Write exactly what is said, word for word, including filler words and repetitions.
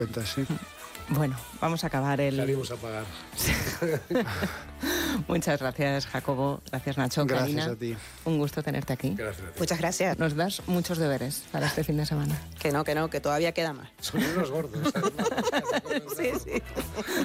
Cuentas, sí. Bueno, vamos a acabar el... Salimos a pagar. Muchas gracias, Jacobo. Gracias, Nacho. Gracias Karina, a ti. un gusto tenerte aquí. Gracias a ti. Muchas gracias. Nos das muchos deberes para este fin de semana. Que no, que no, que todavía queda más. Son unos gordos. Sí, sí.